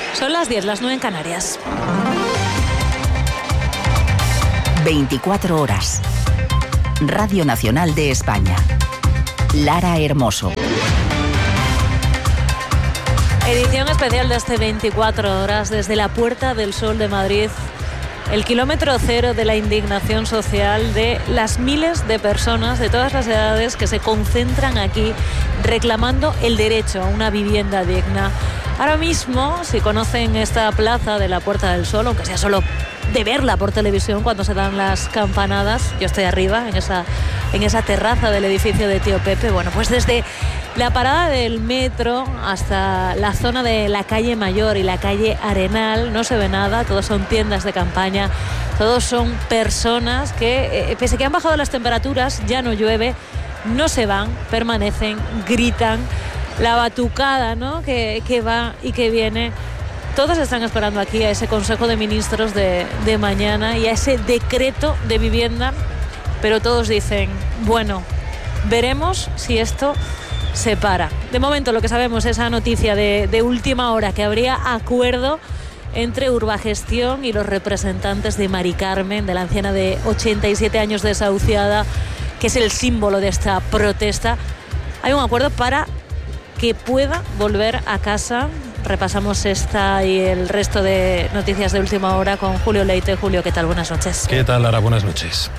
Son las 10, las 9 en Canarias. 24 horas. Radio Nacional de España. Lara Hermoso. Edición especial de este 24 horas desde la Puerta del Sol de Madrid. El kilómetro cero de la indignación social de las miles de personas de todas las edades que se concentran aquí reclamando el derecho a una vivienda digna. Ahora mismo, si conocen esta plaza de la Puerta del Sol, aunque sea solo de verla por televisión cuando se dan las campanadas, yo estoy arriba en esa terraza del edificio de Tío Pepe. Bueno, pues desde la parada del metro hasta la zona de la calle Mayor y la calle Arenal no se ve nada, todos son tiendas de campaña, todos son personas que, pese a que han bajado las temperaturas, ya no llueve, no se van, permanecen, gritan, la batucada, ¿no?, que va y que viene. Todos están esperando aquí a ese Consejo de Ministros de mañana y a ese decreto de vivienda, pero todos dicen, bueno, veremos si esto se para. De momento lo que sabemos es esa noticia de última hora, que habría acuerdo entre Urbagestión y los representantes de Mari Carmen, de la anciana de 87 años desahuciada, que es el símbolo de esta protesta. Hay un acuerdo para que pueda volver a casa. Repasamos esta y el resto de noticias de última hora con Julio Leite. Julio, ¿qué tal? Buenas noches. ¿Qué tal, Lara? Buenas noches.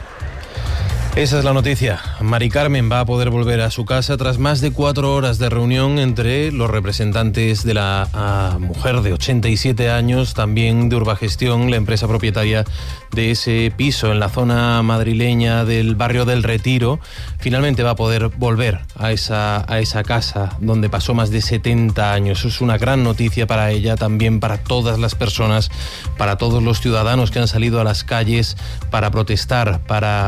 Esa es la noticia. Mari Carmen va a poder volver a su casa tras más de 4 horas de reunión entre los representantes de la mujer de 87 años, también de Urbagestión, la empresa propietaria de ese piso en la zona madrileña del barrio del Retiro. Finalmente va a poder volver a esa casa donde pasó más de 70 años. Es una gran noticia para ella, también para todas las personas, para todos los ciudadanos que han salido a las calles para protestar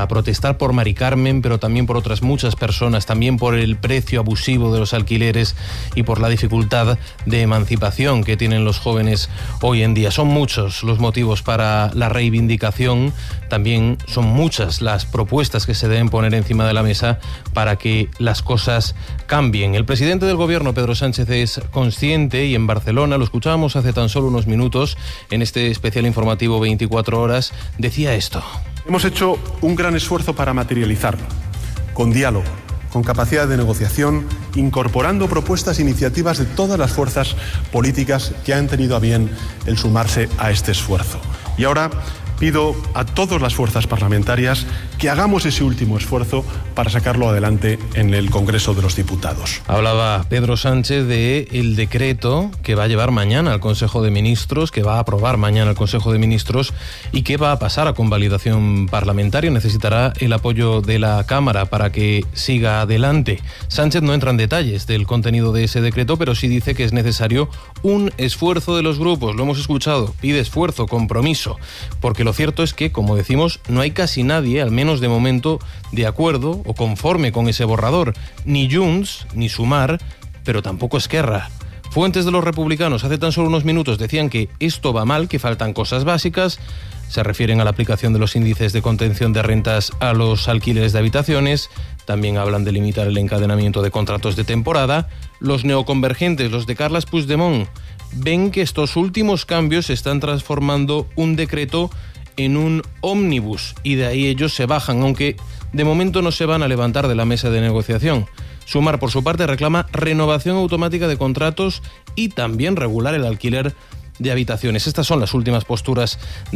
por Mari Carmen, pero también por otras muchas personas, también por el precio abusivo de los alquileres y por la dificultad de emancipación que tienen los jóvenes hoy en día. Son muchos los motivos para la reivindicación, también son muchas las propuestas que se deben poner encima de la mesa para que las cosas cambien. El presidente del gobierno, Pedro Sánchez, es consciente y en Barcelona, lo escuchábamos hace tan solo unos minutos en este especial informativo 24 horas, decía esto. Hemos hecho un gran esfuerzo para materializarlo, con diálogo, con capacidad de negociación, incorporando propuestas e iniciativas de todas las fuerzas políticas que han tenido a bien el sumarse a este esfuerzo. Y ahora pido a todas las fuerzas parlamentarias que hagamos ese último esfuerzo para sacarlo adelante en el Congreso de los Diputados. Hablaba Pedro Sánchez del decreto que va a llevar mañana al Consejo de Ministros, que va a aprobar mañana el Consejo de Ministros y que va a pasar a convalidación parlamentaria. Necesitará el apoyo de la Cámara para que siga adelante. Sánchez no entra en detalles del contenido de ese decreto, pero sí dice que es necesario un esfuerzo de los grupos. Lo hemos escuchado, pide esfuerzo, compromiso, porque lo cierto es que, como decimos, no hay casi nadie, al menos de momento, de acuerdo o conforme con ese borrador. Ni Junts, ni Sumar, pero tampoco Esquerra. Fuentes de los republicanos hace tan solo unos minutos decían que esto va mal, que faltan cosas básicas. Se refieren a la aplicación de los índices de contención de rentas a los alquileres de habitaciones. También hablan de limitar el encadenamiento de contratos de temporada. Los neoconvergentes, los de Carles Puigdemont, ven que estos últimos cambios están transformando un decreto en un ómnibus y de ahí ellos se bajan, aunque de momento no se van a levantar de la mesa de negociación. Sumar, por su parte, reclama renovación automática de contratos y también regular el alquiler de habitaciones. Estas son las últimas posturas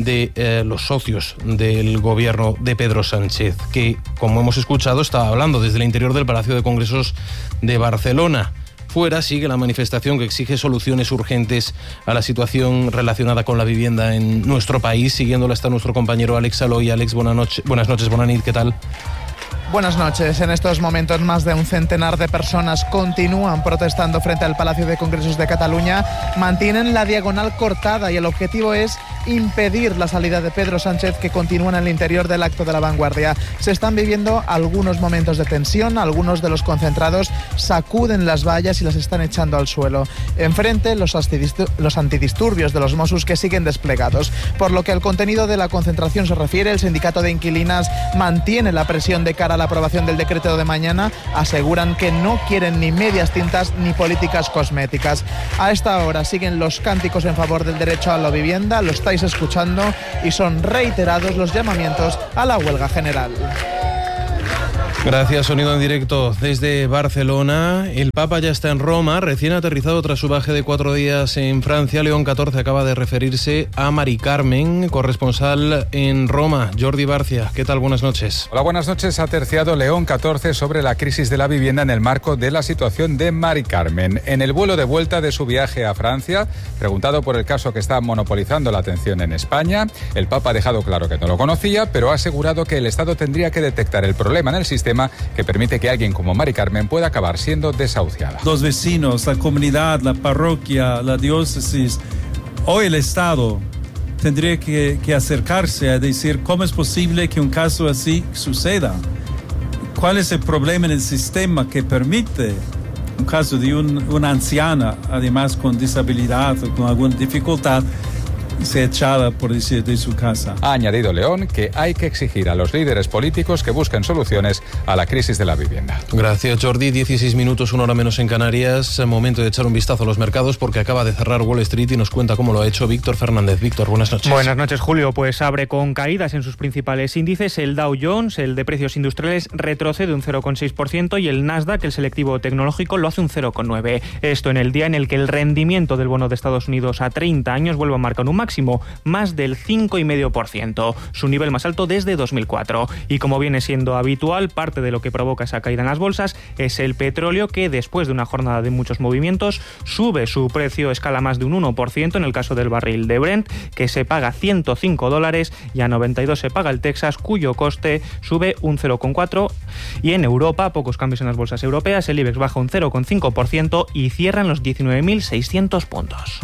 de los socios del gobierno de Pedro Sánchez, que, como hemos escuchado, estaba hablando desde el interior del Palacio de Congresos de Barcelona. Fuera sigue la manifestación que exige soluciones urgentes a la situación relacionada con la vivienda en nuestro país. Siguiéndola está nuestro compañero Alex Aloy. Alex, buenas noches, buenas nit, ¿qué tal? Buenas noches. En estos momentos más de un centenar de personas continúan protestando frente al Palacio de Congresos de Cataluña. Mantienen la diagonal cortada y el objetivo es impedir la salida de Pedro Sánchez, que continúa en el interior del acto de la vanguardia. Se están viviendo algunos momentos de tensión, algunos de los concentrados sacuden las vallas y las están echando al suelo. Enfrente, los antidisturbios de los Mossos, que siguen desplegados. Por lo que al contenido de la concentración se refiere, el sindicato de inquilinas mantiene la presión de cara para la aprobación del decreto de mañana, aseguran que no quieren ni medias tintas ni políticas cosméticas. A esta hora siguen los cánticos en favor del derecho a la vivienda, lo estáis escuchando, y son reiterados los llamamientos a la huelga general. Gracias, sonido en directo desde Barcelona. El Papa ya está en Roma, recién aterrizado tras su viaje de 4 días en Francia. León XIV acaba de referirse a Mari Carmen, corresponsal en Roma. Jordi Barcia, ¿qué tal? Buenas noches. Hola, buenas noches. Ha terciado León XIV sobre la crisis de la vivienda en el marco de la situación de Mari Carmen. En el vuelo de vuelta de su viaje a Francia, preguntado por el caso que está monopolizando la atención en España, el Papa ha dejado claro que no lo conocía, pero ha asegurado que el Estado tendría que detectar el problema en el sistema que permite que alguien como Mari Carmen pueda acabar siendo desahuciada. Los vecinos, la comunidad, la parroquia, la diócesis, o el Estado tendría que acercarse a decir cómo es posible que un caso así suceda. ¿Cuál es el problema en el sistema que permite un caso de una anciana, además con disabilidad o con alguna dificultad, se echada, por decir, de su casa? Ha añadido León que hay que exigir a los líderes políticos que busquen soluciones a la crisis de la vivienda. Gracias, Jordi. 16 minutos, 1 hora menos en Canarias. Momento de echar un vistazo a los mercados porque acaba de cerrar Wall Street y nos cuenta cómo lo ha hecho Víctor Fernández. Víctor, buenas noches. Buenas noches, Julio. Pues abre con caídas en sus principales índices. El Dow Jones, el de precios industriales, retrocede un 0,6% y el Nasdaq, el selectivo tecnológico, lo hace un 0,9%. Esto en el día en el que el rendimiento del bono de Estados Unidos a 30 años vuelve a marcar un máximo, más del 5,5%, su nivel más alto desde 2004. Y como viene siendo habitual, parte de lo que provoca esa caída en las bolsas es el petróleo, que después de una jornada de muchos movimientos sube su precio, escala más de un 1% en el caso del barril de Brent, que se paga $105, y a 92 se paga el Texas, cuyo coste sube un 0,4%. Y en Europa, pocos cambios en las bolsas europeas, el IBEX baja un 0,5% y cierran los 19.600 puntos.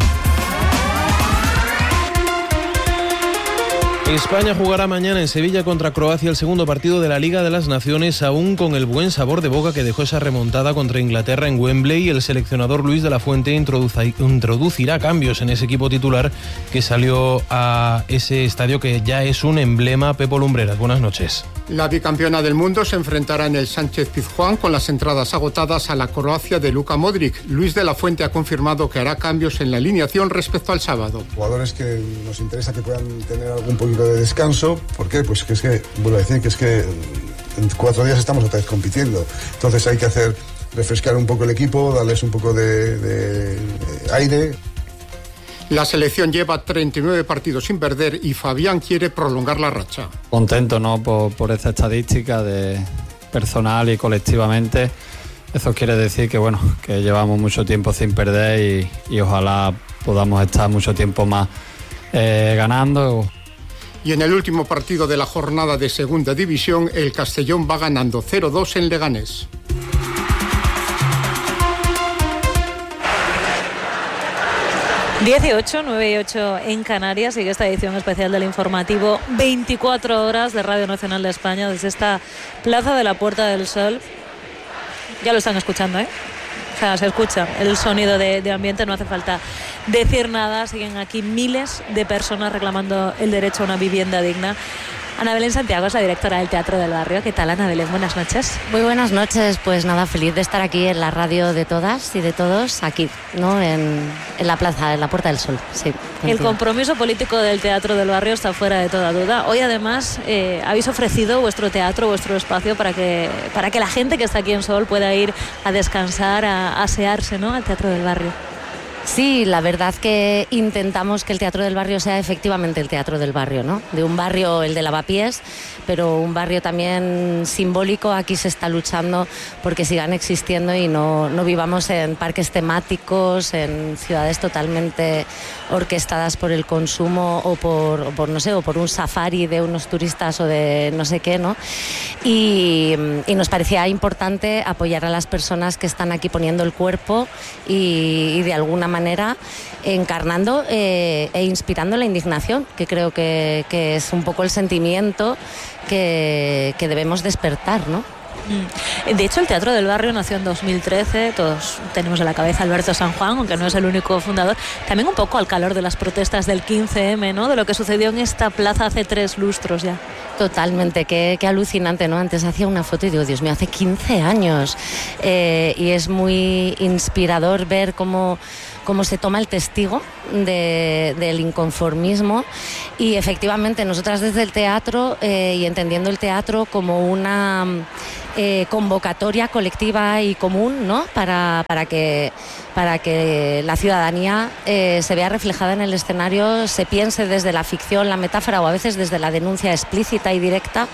España jugará mañana en Sevilla contra Croacia el segundo partido de la Liga de las Naciones, aún con el buen sabor de boca que dejó esa remontada contra Inglaterra en Wembley. El seleccionador Luis de la Fuente introducirá cambios en ese equipo titular que salió a ese estadio que ya es un emblema. Pepo Lumbreras, buenas noches. La bicampeona del mundo se enfrentará en el Sánchez-Pizjuán con las entradas agotadas a la Croacia de Luka Modric. Luis de la Fuente ha confirmado que hará cambios en la alineación respecto al sábado. Jugadores que nos interesa que puedan tener algún poquito de descanso. ¿Por qué? Pues que es que, vuelvo a decir, que es que en 4 días estamos otra vez compitiendo. Entonces hay que refrescar un poco el equipo, darles un poco de aire. La selección lleva 39 partidos sin perder y Fabián quiere prolongar la racha. Contento, ¿no?, por esta estadística de personal y colectivamente. Eso quiere decir que, bueno, que llevamos mucho tiempo sin perder y ojalá podamos estar mucho tiempo más ganando. Y en el último partido de la jornada de Segunda División, el Castellón va ganando 0-2 en Leganés. ...18, 9 y 8 en Canarias, sigue esta edición especial del informativo 24 horas de Radio Nacional de España desde esta Plaza de la Puerta del Sol. Ya lo están escuchando, ¿eh? O sea, se escucha el sonido de ambiente, no hace falta decir nada. Siguen aquí miles de personas reclamando el derecho a una vivienda digna. Ana Belén Santiago es la directora del Teatro del Barrio. ¿Qué tal, Ana Belén? Buenas noches. Muy buenas noches. Pues nada, feliz de estar aquí en la radio de todas y de todos, aquí, ¿no? En la plaza, en la Puerta del Sol. Sí, el compromiso político del Teatro del Barrio está fuera de toda duda. Hoy, además, habéis ofrecido vuestro teatro, vuestro espacio para que la gente que está aquí en Sol pueda ir a descansar, a asearse, ¿no?, al Teatro del Barrio. Sí, la verdad que intentamos que el Teatro del Barrio sea efectivamente el Teatro del Barrio, ¿no? De un barrio, el de Lavapiés, pero un barrio también simbólico. Aquí se está luchando porque sigan existiendo y no vivamos en parques temáticos, en ciudades totalmente orquestadas por el consumo o por no sé, o por un safari de unos turistas o de no sé qué, ¿no? Y nos parecía importante apoyar a las personas que están aquí poniendo el cuerpo y de alguna manera encarnando e inspirando la indignación, que creo que es un poco el sentimiento que debemos despertar, ¿no? De hecho, el Teatro del Barrio nació en 2013, todos tenemos en la cabeza a Alberto San Juan, aunque no es el único fundador, también un poco al calor de las protestas del 15M, ¿no? De lo que sucedió en esta plaza hace 3 lustros ya. Totalmente, qué alucinante, ¿no? Antes hacía una foto y digo, Dios mío, hace 15 años. Y es muy inspirador ver cómo se toma el testigo del inconformismo, y efectivamente nosotras desde el teatro y entendiendo el teatro como una convocatoria colectiva y común, ¿no? para que la ciudadanía se vea reflejada en el escenario, se piense desde la ficción, la metáfora o a veces desde la denuncia explícita y directa,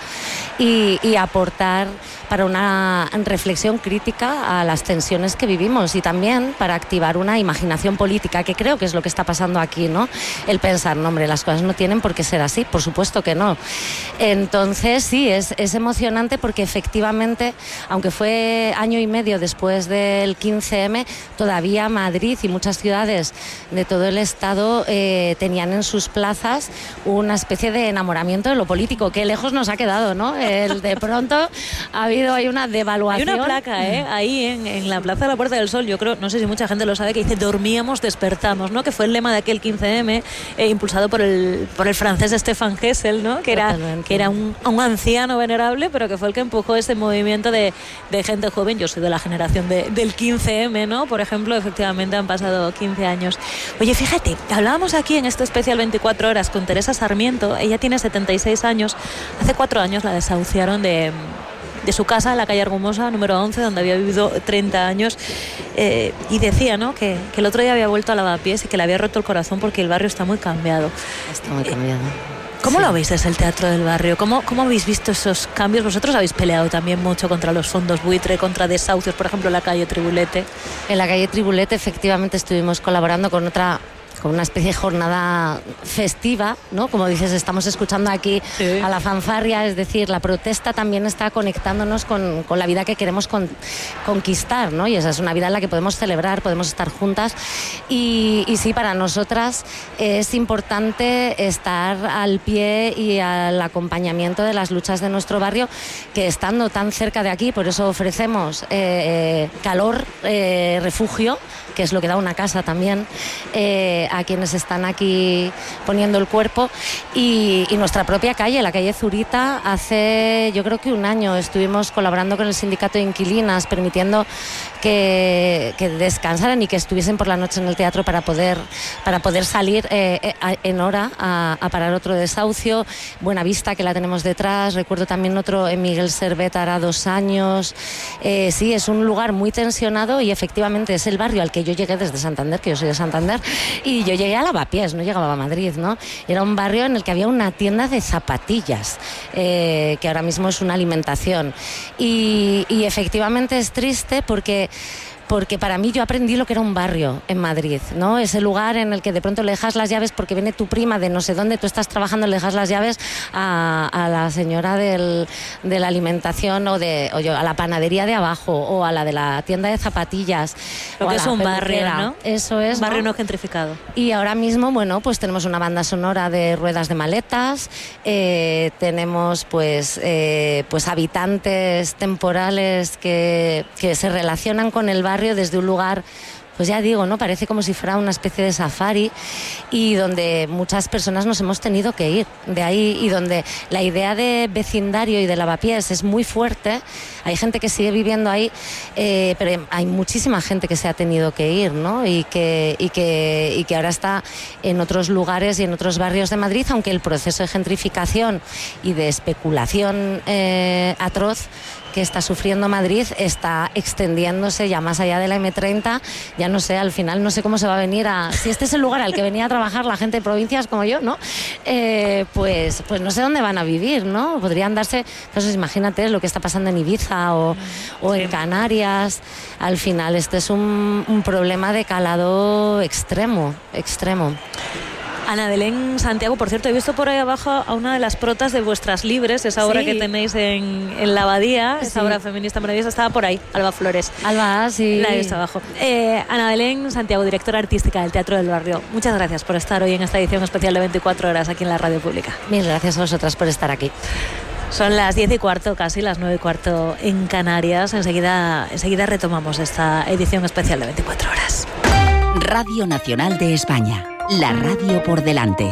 y aportar para una reflexión crítica a las tensiones que vivimos, y también para activar una imaginación política, que creo que es lo que está pasando aquí, ¿no? El pensar, no, hombre, las cosas no tienen por qué ser así, por supuesto que no. Entonces sí, es emocionante porque efectivamente, aunque fue año y medio después del 15M, todavía Madrid y muchas ciudades de todo el estado tenían en sus plazas una especie de enamoramiento de lo político, que lejos nos ha quedado, ¿no? De pronto hay una devaluación. Hay una placa, ahí en la Plaza de la Puerta del Sol, yo creo, no sé si mucha gente lo sabe, que dice dormíamos, despertamos, ¿no? Que fue el lema de aquel 15M, impulsado por el francés Stefan Hessel, ¿no? Que era un anciano venerable, pero que fue el que empujó ese movimiento de gente joven. Yo soy de la generación del 15M, ¿no? Por ejemplo, efectivamente han pasado 15 años. Oye, fíjate, hablábamos aquí en este especial 24 horas con Teresa Sarmiento. Ella tiene 76 años. Hace 4 años la desahuciaron de su casa en la calle Argumosa, número 11, donde había vivido 30 años, y decía, ¿no? que el otro día había vuelto a Lavapiés y que le había roto el corazón porque el barrio está muy cambiado. Está muy cambiado. ¿Cómo lo veis desde el Teatro del Barrio? ¿Cómo habéis visto esos cambios? Vosotros habéis peleado también mucho contra los fondos buitre, contra desahucios, por ejemplo, en la calle Tribulete. En la calle Tribulete efectivamente estuvimos colaborando con una especie de jornada festiva, ¿no? Como dices, estamos escuchando aquí a la fanfarria, es decir, la protesta también está conectándonos con la vida que queremos conquistar, ¿no? Y esa es una vida en la que podemos celebrar, podemos estar juntas, y sí, para nosotras es importante estar al pie y al acompañamiento de las luchas de nuestro barrio, que estando tan cerca de aquí, por eso ofrecemos calor, refugio, que es lo que da una casa también, a quienes están aquí poniendo el cuerpo, y nuestra propia calle, la calle Zurita. Hace yo creo que 1 año estuvimos colaborando con el sindicato de inquilinas, permitiendo que descansaran y que estuviesen por la noche en el teatro para poder salir en hora a parar otro desahucio. Buenavista, que la tenemos detrás, recuerdo también otro en Miguel Servet hará 2 años. Sí, es un lugar muy tensionado, y efectivamente es el barrio al que yo llegué desde Santander, que yo soy de Santander, y yo llegué a Lavapiés, no llegaba a Madrid, ¿no? Era un barrio en el que había una tienda de zapatillas, que ahora mismo es una alimentación, y efectivamente es triste porque para mí yo aprendí lo que era un barrio en Madrid, ¿no? Ese lugar en el que de pronto le dejas las llaves porque viene tu prima de no sé dónde, tú estás trabajando, le dejas las llaves a la señora de la alimentación o a la panadería de abajo, o a la de la tienda de zapatillas. Lo que es un barrio, ¿no? Eso es, un barrio no gentrificado. Y ahora mismo, bueno, pues tenemos una banda sonora de ruedas de maletas, tenemos pues habitantes temporales que se relacionan con el barrio desde un lugar, pues ya digo, ¿no? Parece como si fuera una especie de safari, y donde muchas personas nos hemos tenido que ir de ahí, y donde la idea de vecindario y de Lavapiés es muy fuerte. Hay gente que sigue viviendo ahí, pero hay muchísima gente que se ha tenido que ir, ¿no? Y que ahora está en otros lugares y en otros barrios de Madrid, aunque el proceso de gentrificación y de especulación atroz que está sufriendo Madrid está extendiéndose ya más allá de la M30. Ya no sé, al final no sé cómo se va a venir si este es el lugar al que venía a trabajar la gente de provincias como yo, ¿no? Pues no sé dónde van a vivir, ¿no? Podrían darse, entonces imagínate lo que está pasando en Ibiza o en Canarias. Al final este es un problema de calado extremo. Ana Belén Santiago, por cierto, he visto por ahí abajo a una de las protas de Vuestras Libres, esa obra que tenéis en la Abadía, esa obra feminista maravillosa, estaba por ahí, Alba Flores. Alba, sí. La he visto abajo. Ana Belén Santiago, directora artística del Teatro del Barrio, muchas gracias por estar hoy en esta edición especial de 24 horas aquí en la Radio Pública. Mil gracias a vosotras por estar aquí. Son las 10:15, casi las 9:15 en Canarias. Enseguida retomamos esta edición especial de 24 horas. Radio Nacional de España, la radio por delante.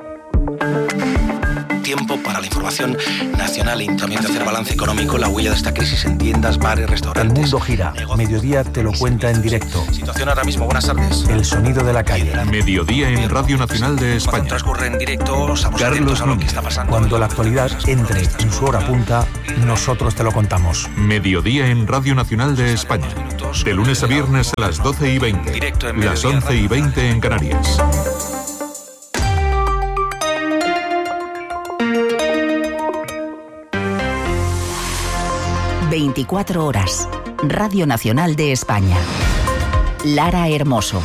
Tiempo para la información nacional y también de hacer balance económico, la huella de esta crisis en tiendas, bares, restaurantes. El mundo gira. Mediodía te lo cuenta en directo. Situación ahora mismo, buenas tardes. El sonido de la calle. Mediodía en Radio Nacional de España. Cuando transcurre en directo, estamos atentos a lo que está pasando. Cuando la actualidad entre en su hora punta, nosotros te lo contamos. Mediodía en Radio Nacional de España. De lunes a viernes a las 12:20. Las 11:20 en Canarias. 24 horas. Radio Nacional de España. Lara Hermoso.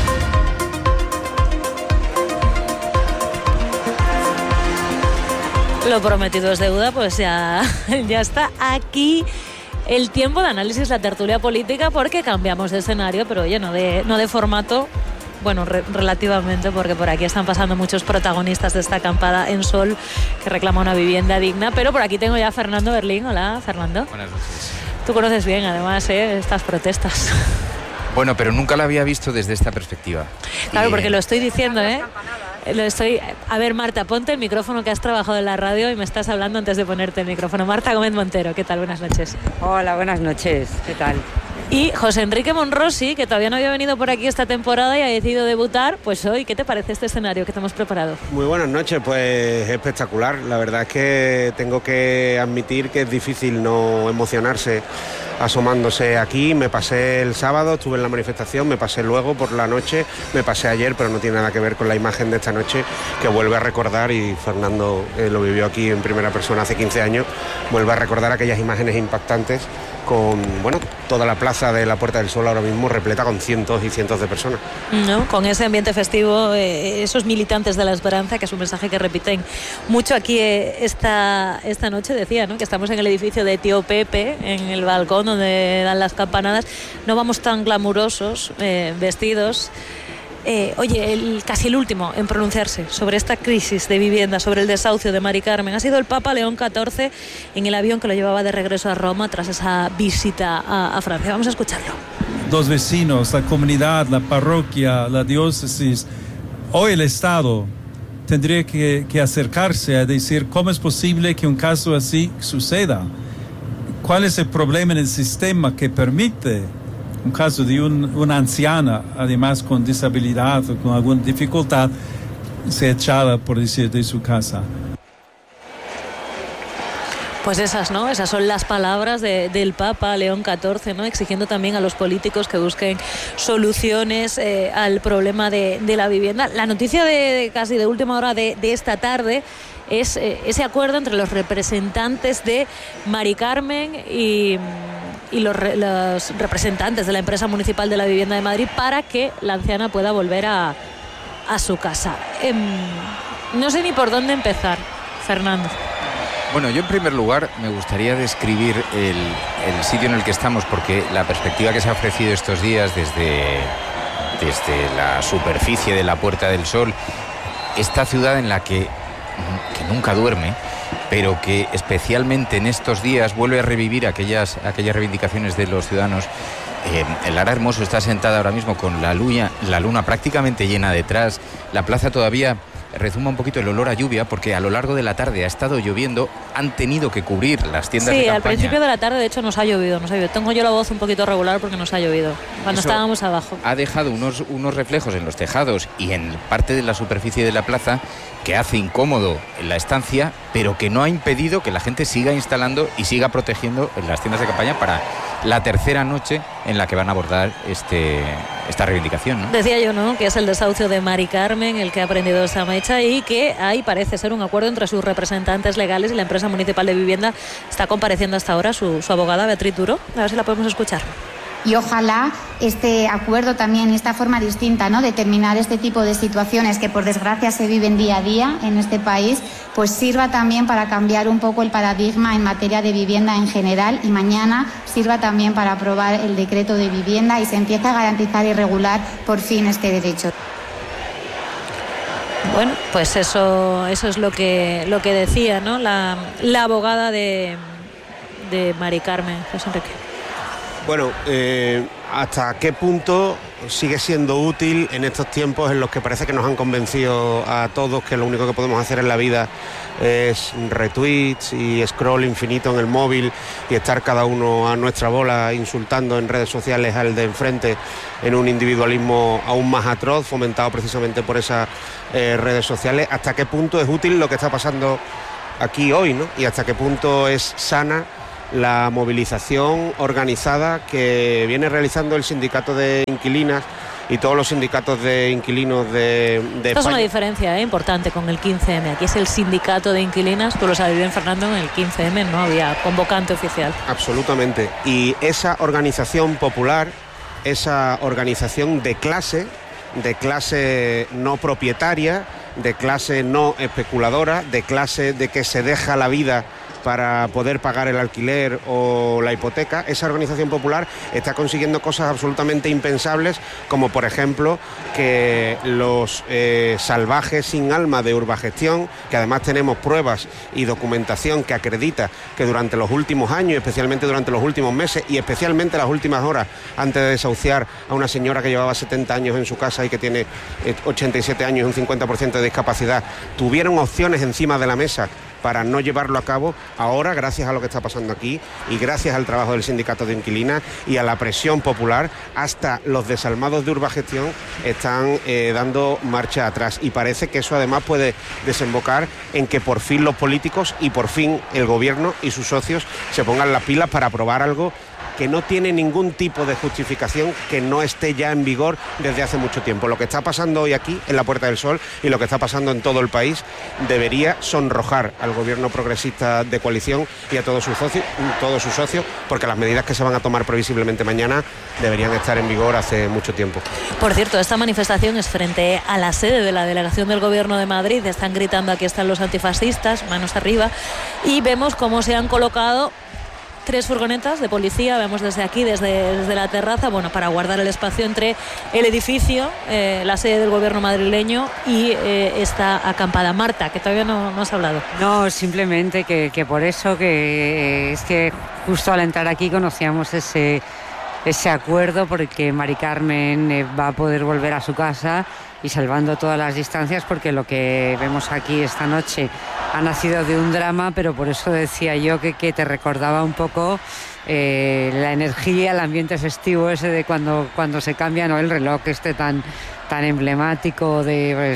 Lo prometido es deuda, pues ya está aquí el tiempo de análisis, la tertulia política, porque cambiamos de escenario, pero oye, no de formato. Bueno, relativamente, porque por aquí están pasando muchos protagonistas de esta acampada en Sol que reclama una vivienda digna. Pero por aquí tengo ya a Fernando Berlín. Hola, Fernando. Buenas noches. Tú conoces bien, además, estas protestas. Bueno, pero nunca la había visto desde esta perspectiva. Claro, porque lo estoy diciendo, A ver, Marta, ponte el micrófono, que has trabajado en la radio y me estás hablando antes de ponerte el micrófono. Marta Gómez Montero, ¿qué tal? Buenas noches. Hola, buenas noches. ¿Qué tal? Y José Enrique Monrosi, que todavía no había venido por aquí esta temporada y ha decidido debutar, pues hoy, ¿qué te parece este escenario que te hemos preparado? Muy buenas noches, pues espectacular. La verdad es que tengo que admitir que es difícil no emocionarse asomándose aquí. Me pasé el sábado, estuve en la manifestación, me pasé luego por la noche, me pasé ayer, pero no tiene nada que ver con la imagen de esta noche que vuelve a recordar, y Fernando lo vivió aquí en primera persona hace 15 años, vuelve a recordar aquellas imágenes impactantes con, bueno, toda la plaza de la Puerta del Sol ahora mismo repleta con cientos y cientos de personas. ¿No? Con ese ambiente festivo, esos militantes de la esperanza, que es un mensaje que repiten mucho aquí esta noche, decía, ¿no?, que estamos en el edificio de Tío Pepe, en el balcón donde dan las campanadas, no vamos tan glamurosos, vestidos. Oye, casi el último en pronunciarse sobre esta crisis de vivienda, sobre el desahucio de Mari Carmen, ha sido el Papa León XIV en el avión que lo llevaba de regreso a Roma tras esa visita a Francia. Vamos a escucharlo. Dos vecinos, la comunidad, la parroquia, la diócesis, hoy el Estado tendría que acercarse a decir cómo es posible que un caso así suceda. ¿Cuál es el problema en el sistema que permite un caso de una anciana, además con disabilidad o con alguna dificultad, se echada, por decir, de su casa? Pues esas son las palabras del Papa León XIV, ¿no?, exigiendo también a los políticos que busquen soluciones al problema de la vivienda. La noticia de casi de última hora de esta tarde es ese acuerdo entre los representantes de Mari Carmen y los representantes de la empresa municipal de la vivienda de Madrid para que la anciana pueda volver a su casa. No sé ni por dónde empezar, Fernando. Bueno, yo en primer lugar me gustaría describir el sitio en el que estamos, porque la perspectiva que se ha ofrecido estos días desde la superficie de la Puerta del Sol, esta ciudad en la que nunca duerme, pero que especialmente en estos días vuelve a revivir aquellas reivindicaciones de los ciudadanos. Lara Hermoso está sentada ahora mismo con la luna prácticamente llena detrás. La plaza todavía rezuma un poquito el olor a lluvia, porque a lo largo de la tarde ha estado lloviendo, han tenido que cubrir las tiendas de campaña. Sí, al principio de la tarde de hecho nos ha llovido. Tengo yo la voz un poquito regular porque nos ha llovido cuando estábamos abajo. Ha dejado unos reflejos en los tejados y en parte de la superficie de la plaza que hace incómodo en la estancia, pero que no ha impedido que la gente siga instalando y siga protegiendo en las tiendas de campaña para la tercera noche en la que van a abordar esta reivindicación, ¿no? Decía yo, ¿no?, que es el desahucio de Mari Carmen el que ha prendido esa mecha, y que ahí parece ser un acuerdo entre sus representantes legales y la empresa municipal de vivienda. Está compareciendo hasta ahora su abogada Beatriz Duro. A ver si la podemos escuchar. Y ojalá este acuerdo también, esta forma distinta, ¿no?, de terminar este tipo de situaciones que por desgracia se viven día a día en este país, pues sirva también para cambiar un poco el paradigma en materia de vivienda en general, y mañana sirva también para aprobar el decreto de vivienda y se empiece a garantizar y regular por fin este derecho. Bueno, pues eso es lo que decía, ¿no? La abogada de Mari Carmen, José Enrique. Bueno, ¿hasta qué punto sigue siendo útil en estos tiempos en los que parece que nos han convencido a todos que lo único que podemos hacer en la vida es retweets y scroll infinito en el móvil y estar cada uno a nuestra bola insultando en redes sociales al de enfrente en un individualismo aún más atroz, fomentado precisamente por esas redes sociales? ¿Hasta qué punto es útil lo que está pasando aquí hoy, ¿no? Y hasta qué punto es sana la movilización organizada que viene realizando el sindicato de inquilinas y todos los sindicatos de inquilinos de España. Esta es una diferencia importante con el 15M. Aquí es el sindicato de inquilinas, tú lo sabes bien, Fernando, en el 15M no había convocante oficial. Absolutamente. Y esa organización popular, esa organización de clase no propietaria, de clase no especuladora, de clase de que se deja la vida para poder pagar el alquiler o la hipoteca, esa organización popular está consiguiendo cosas absolutamente impensables, como por ejemplo que los salvajes sin alma de Urbagestión, que además tenemos pruebas y documentación que acredita que durante los últimos años, especialmente durante los últimos meses y especialmente las últimas horas antes de desahuciar a una señora que llevaba 70 años en su casa y que tiene 87 años y un 50% de discapacidad, tuvieron opciones encima de la mesa para no llevarlo a cabo. Ahora, gracias a lo que está pasando aquí y gracias al trabajo del sindicato de inquilinas y a la presión popular, hasta los desalmados de Urbagestión están dando marcha atrás, y parece que eso además puede desembocar en que por fin los políticos y por fin el gobierno y sus socios se pongan las pilas para aprobar algo que no tiene ningún tipo de justificación que no esté ya en vigor desde hace mucho tiempo. Lo que está pasando hoy aquí en la Puerta del Sol y lo que está pasando en todo el país debería sonrojar al gobierno progresista de coalición y a todos sus socios, porque las medidas que se van a tomar previsiblemente mañana deberían estar en vigor hace mucho tiempo. Por cierto, esta manifestación es frente a la sede de la delegación del Gobierno de Madrid. Están gritando: aquí están los antifascistas, manos arriba, y vemos cómo se han colocado 3 furgonetas de policía, vemos desde aquí, desde la terraza, bueno, para guardar el espacio entre el edificio, la sede del gobierno madrileño y esta acampada. Marta, que todavía no has hablado. No, simplemente que por eso, que es que justo al entrar aquí conocíamos ese acuerdo, porque Mari Carmen va a poder volver a su casa y salvando todas las distancias, porque lo que vemos aquí esta noche ha nacido de un drama, pero por eso decía yo que te recordaba un poco la energía, el ambiente festivo ese de cuando se cambia, ¿no?, el reloj este tan emblemático de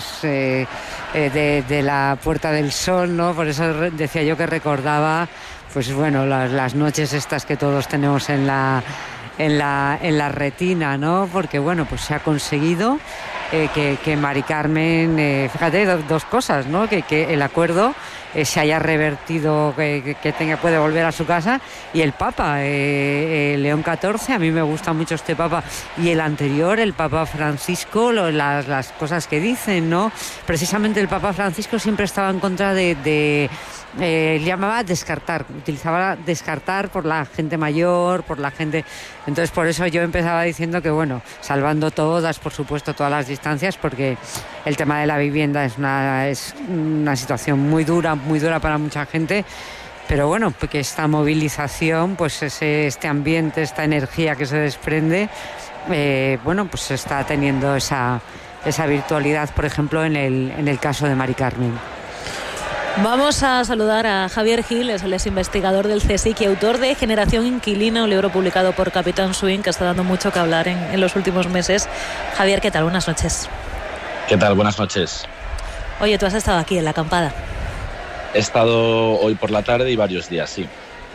la Puerta del Sol, ¿no? Por eso decía yo que recordaba, pues bueno, las noches estas que todos tenemos en la retina, ¿no? Porque bueno, pues se ha conseguido que Mari Carmen, fíjate, dos cosas, ¿no? Que el acuerdo se haya revertido, que puede volver a su casa, y el Papa, León XIV, a mí me gusta mucho este Papa, y el anterior, el Papa Francisco, las cosas que dicen, ¿no? Precisamente el Papa Francisco siempre estaba en contra llamaba utilizaba descartar por la gente mayor, por la gente. Entonces por eso yo empezaba diciendo que bueno, salvando todas, por supuesto, todas las distancias, porque el tema de la vivienda es una situación muy dura para mucha gente. Pero bueno, porque esta movilización, pues este ambiente, esta energía que se desprende, bueno, pues está teniendo esa virtualidad, por ejemplo, en el caso de Mari Carmen. Vamos a saludar a Javier Gil, es el investigador del CSIC y autor de Generación Inquilina, un libro publicado por Capitán Swing que está dando mucho que hablar en los últimos meses. Javier, ¿qué tal? Buenas noches. ¿Qué tal? Buenas noches. Oye, tú has estado aquí en la acampada. He estado hoy por la tarde y varios días, sí.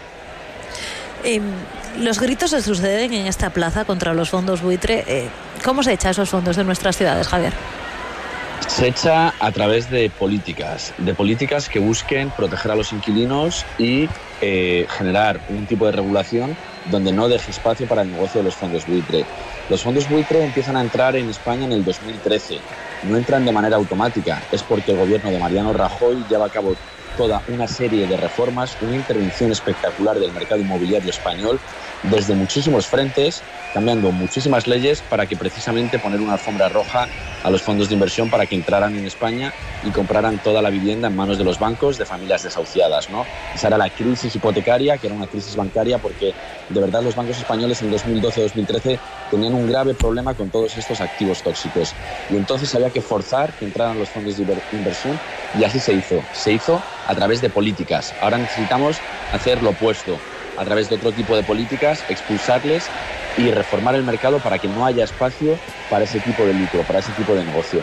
Los gritos se suceden en esta plaza contra los fondos buitre. ¿Cómo se echa esos fondos de nuestras ciudades, Javier? Se echa a través de políticas que busquen proteger a los inquilinos y generar un tipo de regulación donde no deje espacio para el negocio de los fondos buitre. Los fondos buitre empiezan a entrar en España en el 2013. No entran de manera automática, es porque el gobierno de Mariano Rajoy lleva a cabo toda una serie de reformas, una intervención espectacular del mercado inmobiliario español desde muchísimos frentes, cambiando muchísimas leyes para que precisamente poner una alfombra roja a los fondos de inversión para que entraran en España y compraran toda la vivienda en manos de los bancos, de familias desahuciadas, ¿no? Esa era la crisis hipotecaria, que era una crisis bancaria, porque de verdad los bancos españoles en 2012-2013 tenían un grave problema con todos estos activos tóxicos. Y entonces había que forzar que entraran los fondos de inversión, y así se hizo. Se hizo a través de políticas. Ahora necesitamos hacer lo opuesto, a través de otro tipo de políticas, expulsarles y reformar el mercado para que no haya espacio para ese tipo de lucro, para ese tipo de negocio.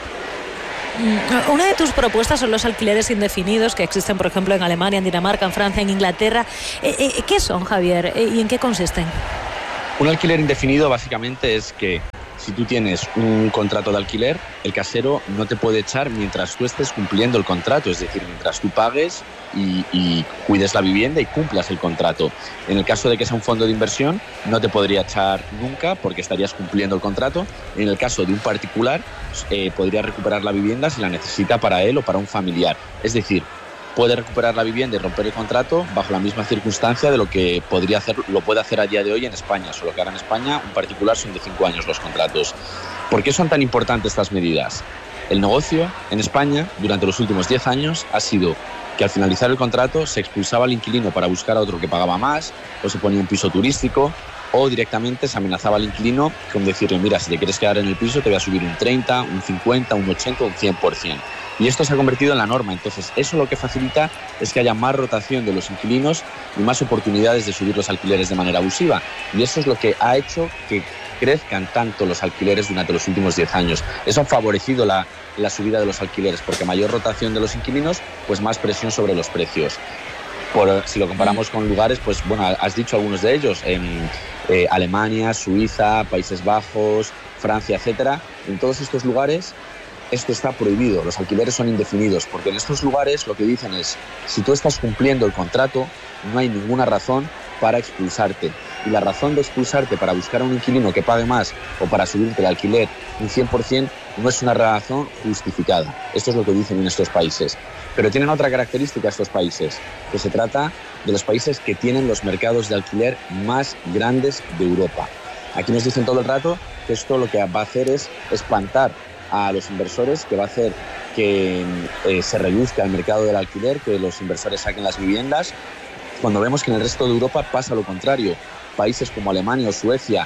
Una de tus propuestas son los alquileres indefinidos que existen, por ejemplo, en Alemania, en Dinamarca, en Francia, en Inglaterra. ¿Qué son, Javier? ¿Y en qué consisten? Un alquiler indefinido básicamente es que si tú tienes un contrato de alquiler, el casero no te puede echar mientras tú estés cumpliendo el contrato, es decir, mientras tú pagues y cuides la vivienda y cumplas el contrato. En el caso de que sea un fondo de inversión, no te podría echar nunca porque estarías cumpliendo el contrato. En el caso de un particular, podría recuperar la vivienda si la necesita para él o para un familiar. Es decir, puede recuperar la vivienda y romper el contrato bajo la misma circunstancia de lo que lo puede hacer a día de hoy en España, solo que ahora en España un particular son de 5 años los contratos. ¿Por qué son tan importantes estas medidas? El negocio en España durante los últimos 10 años ha sido que al finalizar el contrato se expulsaba al inquilino para buscar a otro que pagaba más, o se ponía un piso turístico, o directamente se amenazaba al inquilino con decirle, mira, si te quieres quedar en el piso te voy a subir un 30, un 50, un 80, un 100%. Y esto se ha convertido en la norma. Entonces, eso lo que facilita es que haya más rotación de los inquilinos y más oportunidades de subir los alquileres de manera abusiva. Y eso es lo que ha hecho que crezcan tanto los alquileres durante los últimos 10 años. Eso ha favorecido la subida de los alquileres, porque mayor rotación de los inquilinos, pues más presión sobre los precios. Si lo comparamos con lugares, pues bueno, has dicho algunos de ellos, en Alemania, Suiza, Países Bajos, Francia, etcétera. En todos estos lugares esto está prohibido, los alquileres son indefinidos, porque en estos lugares lo que dicen es, si tú estás cumpliendo el contrato, no hay ninguna razón para expulsarte. Y la razón de expulsarte para buscar a un inquilino que pague más o para subirte el alquiler un 100% no es una razón justificada. Esto es lo que dicen en estos países. Pero tienen otra característica estos países, que se trata de los países que tienen los mercados de alquiler más grandes de Europa. Aquí nos dicen todo el rato que esto lo que va a hacer es espantar a los inversores, que va a hacer que se reduzca el mercado del alquiler, que los inversores saquen las viviendas, cuando vemos que en el resto de Europa pasa lo contrario. Países como Alemania o Suecia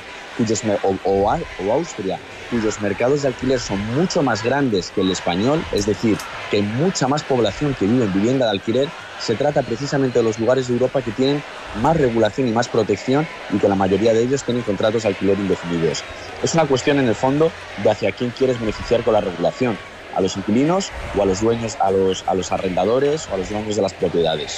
o Austria, cuyos mercados de alquiler son mucho más grandes que el español, es decir, que hay mucha más población que vive en vivienda de alquiler, se trata precisamente de los lugares de Europa que tienen más regulación y más protección y que la mayoría de ellos tienen contratos de alquiler indefinidos. Es una cuestión en el fondo de hacia quién quieres beneficiar con la regulación, a los inquilinos o a los dueños, a los arrendadores o a los dueños de las propiedades.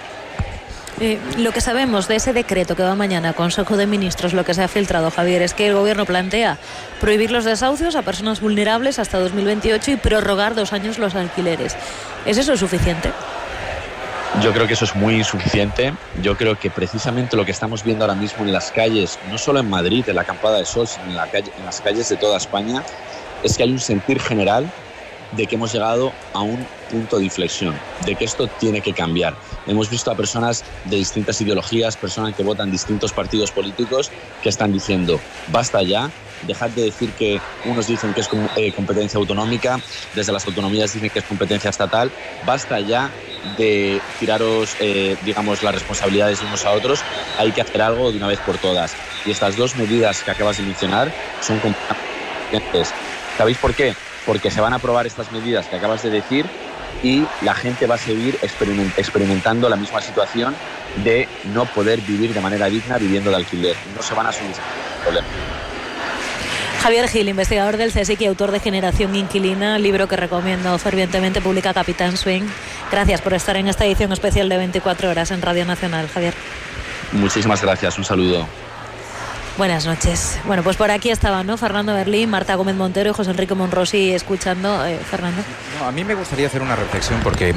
Lo que sabemos de ese decreto que va mañana a Consejo de Ministros, lo que se ha filtrado, Javier, es que el Gobierno plantea prohibir los desahucios a personas vulnerables hasta 2028 y prorrogar 2 años los alquileres. ¿Es eso suficiente? Yo creo que eso es muy insuficiente. Yo creo que precisamente lo que estamos viendo ahora mismo en las calles, no solo en Madrid, en la Acampada de Sol, sino en las calles de toda España, es que hay un sentir general de que hemos llegado a un punto de inflexión, de que esto tiene que cambiar. Hemos visto a personas de distintas ideologías, personas que votan distintos partidos políticos, que están diciendo, basta ya, dejad de decir que unos dicen que es competencia autonómica, desde las autonomías dicen que es competencia estatal, basta ya de tiraros, digamos, las responsabilidades de unos a otros, hay que hacer algo de una vez por todas. Y estas 2 medidas que acabas de mencionar son completamente. ¿Sabéis por qué? Porque se van a aprobar estas medidas que acabas de decir y la gente va a seguir experimentando la misma situación de no poder vivir de manera digna viviendo de alquiler. No se van a solucionar el problema. Javier Gil, investigador del CSIC y autor de Generación Inquilina, libro que recomiendo fervientemente, publica Capitán Swing. Gracias por estar en esta edición especial de 24 horas en Radio Nacional, Javier. Muchísimas gracias, un saludo. Buenas noches. Bueno, pues por aquí estaban, ¿no? Fernando Berlín, Marta Gómez Montero y José Enrique Monrosi escuchando. Fernando. No, a mí me gustaría hacer una reflexión porque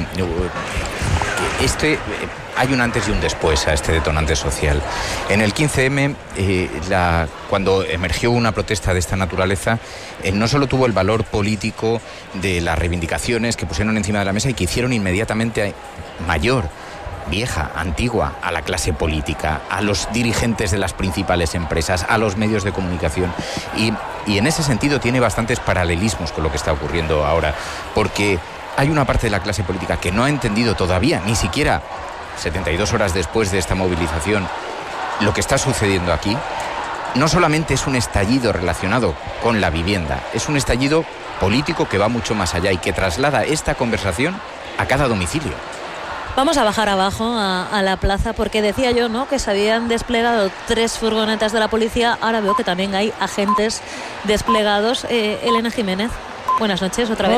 hay un antes y un después a este detonante social. En el 15M, cuando emergió una protesta de esta naturaleza, no solo tuvo el valor político de las reivindicaciones que pusieron encima de la mesa y que hicieron inmediatamente mayor. vieja, antigua, a la clase política, a los dirigentes de las principales empresas, a los medios de comunicación. Y en ese sentido tiene bastantes paralelismos con lo que está ocurriendo ahora, porque hay una parte de la clase política que no ha entendido todavía, ni siquiera 72 horas después de esta movilización, lo que está sucediendo aquí. No solamente es un estallido relacionado con la vivienda, es un estallido político que va mucho más allá y que traslada esta conversación a cada domicilio. Vamos a bajar abajo a la plaza, porque decía yo, ¿no?, que se habían desplegado 3 furgonetas de la policía. Ahora veo que también hay agentes desplegados. Elena Jiménez, buenas noches otra vez.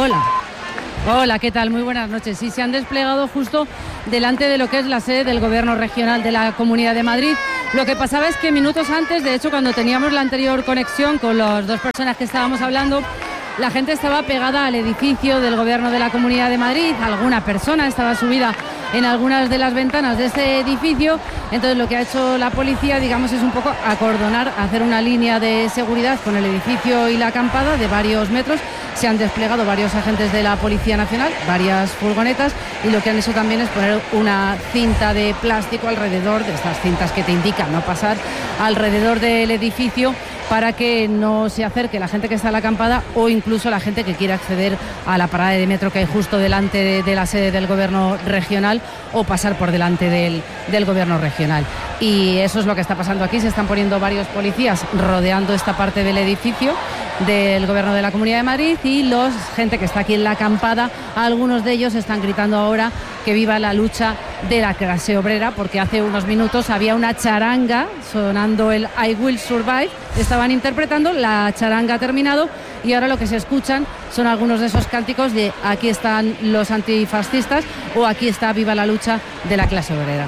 Hola, ¿qué tal? Muy buenas noches. Sí, se han desplegado justo delante de lo que es la sede del Gobierno Regional de la Comunidad de Madrid. Lo que pasaba es que minutos antes, de hecho, cuando teníamos la anterior conexión con las 2 personas que estábamos hablando, la gente estaba pegada al edificio del Gobierno de la Comunidad de Madrid. Alguna persona estaba subida en algunas de las ventanas de este edificio. Entonces lo que ha hecho la policía, digamos, es un poco acordonar, hacer una línea de seguridad con el edificio y la acampada de varios metros. Se han desplegado varios agentes de la Policía Nacional, varias furgonetas, y lo que han hecho también es poner una cinta de plástico alrededor de estas cintas que te indican no pasar alrededor del edificio, para que no se acerque la gente que está en la acampada o incluso la gente que quiera acceder a la parada de metro que hay justo delante de la sede del Gobierno Regional, o pasar por delante del Gobierno Regional. Y eso es lo que está pasando aquí. Se están poniendo varios policías rodeando esta parte del edificio del Gobierno de la Comunidad de Madrid, y los gente que está aquí en la acampada, algunos de ellos están gritando ahora que viva la lucha de la clase obrera, porque hace unos minutos había una charanga sonando el I Will Survive, estaban interpretando, la charanga ha terminado y ahora lo que se escuchan son algunos de esos cánticos de aquí están los antifascistas o aquí está viva la lucha de la clase obrera.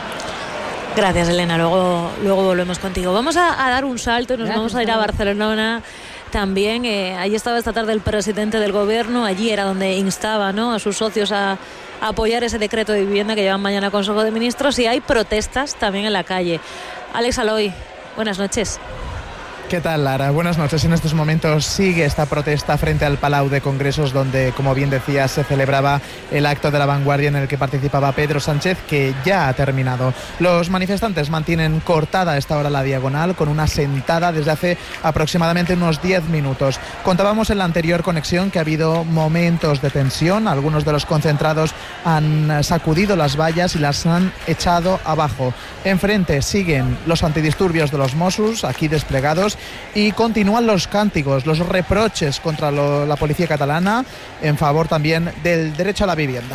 Gracias, Elena, luego volvemos contigo. Vamos a dar un salto y nos vamos a ir a Barcelona. También allí estaba esta tarde el presidente del Gobierno. Allí era donde instaba, ¿no?, a sus socios a apoyar ese decreto de vivienda que llevan mañana a Consejo de Ministros, y hay protestas también en la calle. Alex Aloy, buenas noches. ¿Qué tal, Lara? Buenas noches. En estos momentos sigue esta protesta frente al Palau de Congresos, donde, como bien decías, se celebraba el acto de la vanguardia en el que participaba Pedro Sánchez, que ya ha terminado. Los manifestantes mantienen cortada a esta hora la diagonal con una sentada desde hace aproximadamente unos 10 minutos. Contábamos en la anterior conexión que ha habido momentos de tensión. Algunos de los concentrados han sacudido las vallas y las han echado abajo. Enfrente siguen los antidisturbios de los Mossos, aquí desplegados, y continúan los cánticos, los reproches contra la policía catalana en favor también del derecho a la vivienda.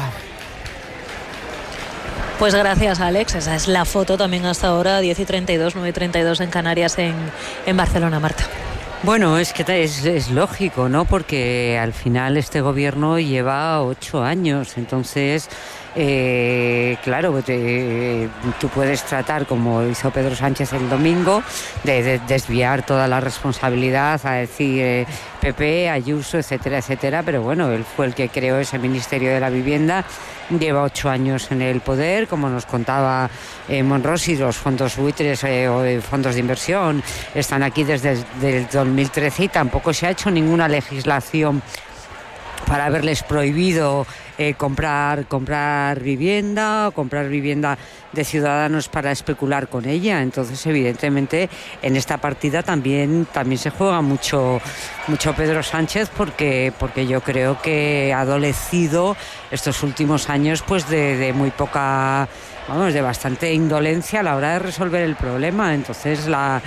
Pues gracias, Alex. Esa es la foto también hasta ahora, 10:32, 9:32 en Canarias, en Barcelona, Marta. Bueno, es que es lógico, ¿no? Porque al final este gobierno lleva 8 años, entonces... claro, tú puedes tratar, como hizo Pedro Sánchez el domingo, de desviar toda la responsabilidad a decir PP, Ayuso, etcétera, etcétera, pero bueno, él fue el que creó ese Ministerio de la Vivienda, lleva 8 años en el poder, como nos contaba Monrosi, los fondos buitres o fondos de inversión están aquí desde el 2013 y tampoco se ha hecho ninguna legislación para haberles prohibido comprar vivienda o comprar vivienda de ciudadanos para especular con ella. Entonces, evidentemente, en esta partida también se juega mucho Pedro Sánchez, porque yo creo que ha adolecido estos últimos años pues de muy poca... de bastante indolencia a la hora de resolver el problema. Entonces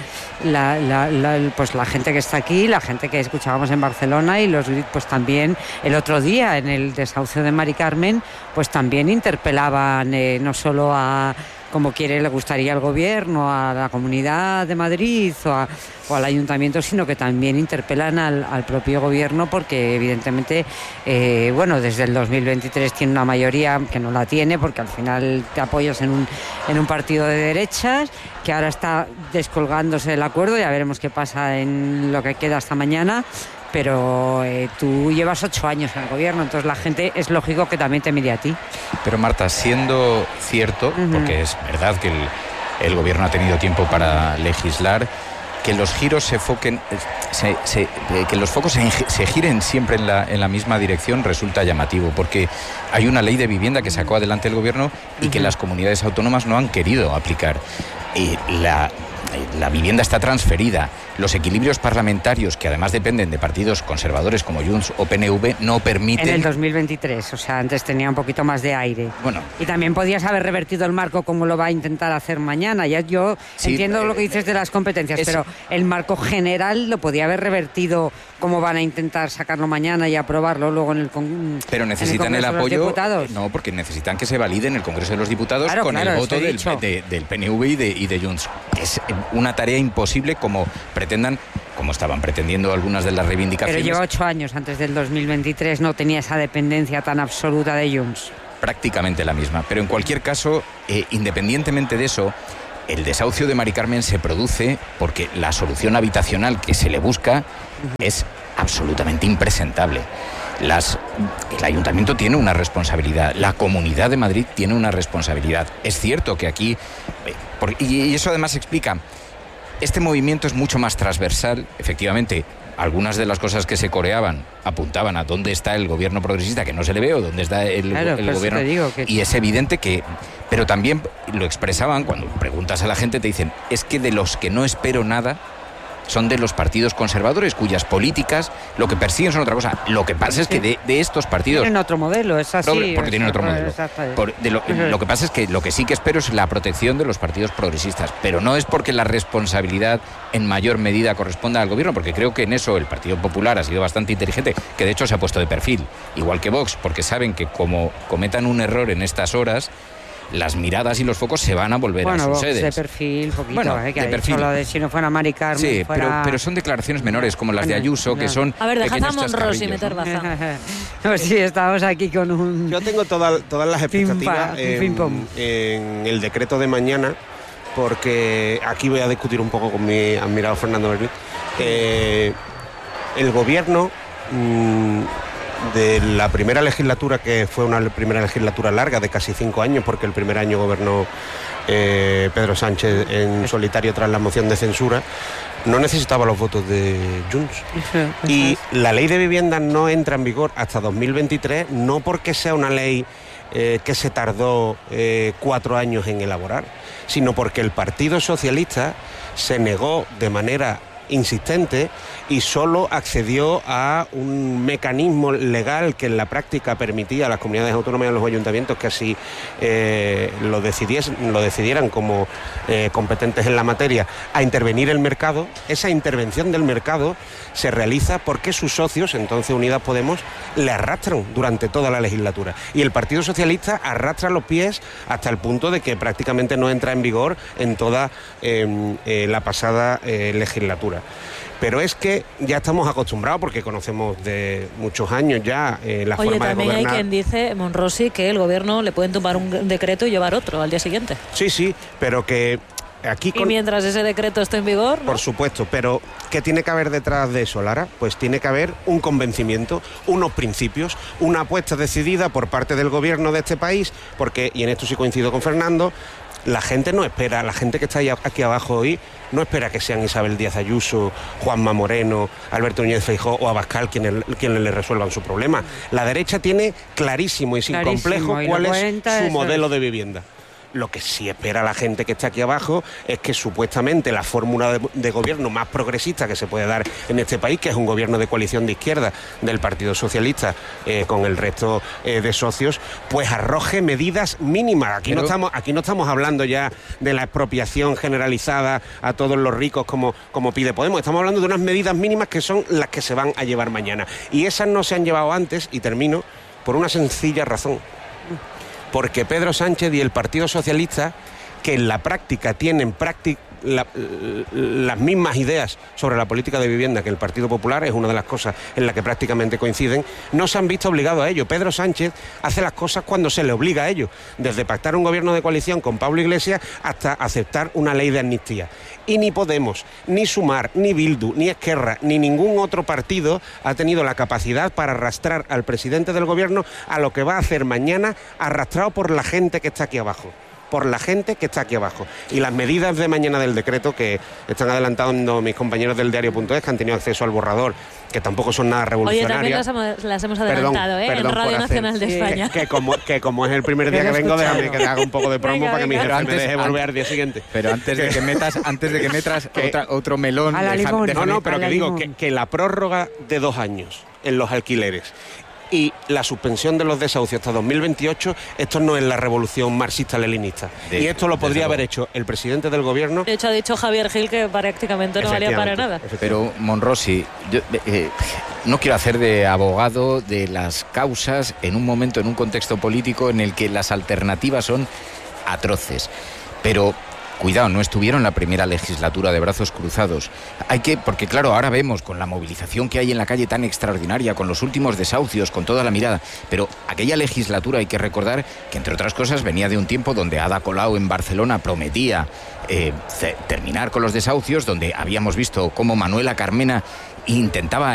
pues la gente que está aquí, la gente que escuchábamos en Barcelona y pues también el otro día en el desahucio de Mari Carmen, pues también interpelaban no solo a como le gustaría al gobierno, a la Comunidad de Madrid o al ayuntamiento, sino que también interpelan al propio gobierno, porque evidentemente desde el 2023 tiene una mayoría que no la tiene, porque al final te apoyas en un partido de derechas que ahora está descolgándose del acuerdo. Ya veremos qué pasa en lo que queda hasta mañana, pero tú llevas 8 años en el gobierno, entonces la gente es lógico que también te mire a ti. Pero Marta, siendo cierto, porque es verdad que el gobierno ha tenido tiempo para legislar, que los giros se foquen, que los focos se giren siempre en la misma dirección resulta llamativo, porque hay una ley de vivienda que sacó adelante el gobierno y que las comunidades autónomas no han querido aplicar. La vivienda está transferida. Los equilibrios parlamentarios, que además dependen de partidos conservadores como Junts o PNV, no permiten... En el 2023, o sea, antes tenía un poquito más de aire. Bueno. Y también podías haber revertido el marco como lo va a intentar hacer mañana. Ya yo entiendo lo que dices de las competencias, pero el marco general lo podía haber revertido como van a intentar sacarlo mañana y aprobarlo luego en el Congreso. Pero necesitan el apoyo... No, porque necesitan que se valide en el Congreso de los Diputados con el voto del PNV y de Junts. Es una tarea imposible como estaban pretendiendo algunas de las reivindicaciones. Pero lleva 8 años antes del 2023, no tenía esa dependencia tan absoluta de Junts. Prácticamente la misma, pero en cualquier caso, independientemente de eso, el desahucio de Mari Carmen se produce porque la solución habitacional que se le busca es absolutamente impresentable. El Ayuntamiento tiene una responsabilidad, la Comunidad de Madrid tiene una responsabilidad. Es cierto que aquí, y eso además explica, este movimiento es mucho más transversal. Efectivamente, algunas de las cosas que se coreaban apuntaban a dónde está el gobierno progresista, que no se le ve, o dónde está el gobierno. Y es evidente que... Pero también lo expresaban, cuando preguntas a la gente te dicen, es que de los que no espero nada son de los partidos conservadores, cuyas políticas lo que persiguen son otra cosa. Lo que pasa es que de estos partidos... Tienen otro modelo, es así. Porque tienen otro modelo. Lo que pasa es que lo que sí que espero es la protección de los partidos progresistas, pero no es porque la responsabilidad en mayor medida corresponda al gobierno, porque creo que en eso el Partido Popular ha sido bastante inteligente, que de hecho se ha puesto de perfil, igual que Vox, porque saben que como cometan un error en estas horas, las miradas y los focos se van a volver a sus sedes. De perfil, poquito, que de perfil. Lo de si no fuera Mari Carmen, sí, fuera... pero son declaraciones menores, como las de Ayuso, que son... A ver, dejad a Monros y meter baza. Pues sí, estamos aquí con un... Yo tengo todas las expectativas en el decreto de mañana, porque aquí voy a discutir un poco con mi admirado Fernando Berni. El gobierno... de la primera legislatura, que fue una primera legislatura larga de casi 5 años, porque el primer año gobernó Pedro Sánchez en solitario tras la moción de censura, no necesitaba los votos de Junts. Y la ley de vivienda no entra en vigor hasta 2023, no porque sea una ley que se tardó 4 años en elaborar, sino porque el Partido Socialista se negó de manera insistente y solo accedió a un mecanismo legal que en la práctica permitía a las comunidades autónomas y a los ayuntamientos que así lo decidieran como competentes en la materia, a intervenir el mercado. Esa intervención del mercado se realiza porque sus socios, entonces Unidas Podemos, le arrastran durante toda la legislatura, y el Partido Socialista arrastra los pies hasta el punto de que prácticamente no entra en vigor en toda la pasada legislatura. Pero es que ya estamos acostumbrados, porque conocemos de muchos años ya la forma de gobernar. Oye, también hay quien dice, Monrosi, que el gobierno le pueden tumbar un decreto y llevar otro al día siguiente. Sí, pero que aquí... Y mientras ese decreto esté en vigor, ¿no? Por supuesto, pero ¿qué tiene que haber detrás de eso, Lara? Pues tiene que haber un convencimiento, unos principios, una apuesta decidida por parte del gobierno de este país, porque, y en esto sí coincido con Fernando, la gente no espera, la gente que está aquí abajo hoy no espera que sean Isabel Díaz Ayuso, Juanma Moreno, Alberto Núñez Feijóo o Abascal quienes le resuelvan su problema. La derecha tiene clarísimo y sin complejo cuál es su modelo de vivienda. Lo que sí espera la gente que está aquí abajo es que supuestamente la fórmula de gobierno más progresista que se puede dar en este país, que es un gobierno de coalición de izquierda del Partido Socialista con el resto de socios, pues arroje medidas mínimas. Aquí no estamos hablando ya de la expropiación generalizada a todos los ricos como pide Podemos. Estamos hablando de unas medidas mínimas que son las que se van a llevar mañana. Y esas no se han llevado antes, y termino, por una sencilla razón. Porque Pedro Sánchez y el Partido Socialista, que en la práctica tienen las mismas ideas sobre la política de vivienda que el Partido Popular, es una de las cosas en las que prácticamente coinciden, no se han visto obligados a ello. Pedro Sánchez hace las cosas cuando se le obliga a ello, desde pactar un gobierno de coalición con Pablo Iglesias hasta aceptar una ley de amnistía. Y ni Podemos, ni Sumar, ni Bildu, ni Esquerra, ni ningún otro partido ha tenido la capacidad para arrastrar al presidente del gobierno a lo que va a hacer mañana, arrastrado por la gente que está aquí abajo. por la gente que está aquí abajo. Y las medidas de mañana del decreto que están adelantando mis compañeros del diario.es, que han tenido acceso al borrador, que tampoco son nada revolucionarias. Oye, también las hemos adelantado, en Radio Nacional de España. Que como es el primer día que vengo, déjame que haga un poco de promo para que mi jefe me deje volver al día siguiente. Pero antes de que metas otro melón... Pero que digo que la prórroga de 2 años en los alquileres y la suspensión de los desahucios hasta 2028, esto no es la revolución marxista-leninista. Y esto lo podría haber hecho el presidente del gobierno. De hecho, ha dicho Javier Gil que prácticamente no valía para nada. Pero, Monrosi, yo no quiero hacer de abogado de las causas en un momento, en un contexto político en el que las alternativas son atroces. Pero... cuidado, no estuvieron la primera legislatura de brazos cruzados. Porque claro, ahora vemos con la movilización que hay en la calle tan extraordinaria, con los últimos desahucios, con toda la mirada, pero aquella legislatura hay que recordar que, entre otras cosas, venía de un tiempo donde Ada Colau en Barcelona prometía terminar con los desahucios, donde habíamos visto cómo Manuela Carmena intentaba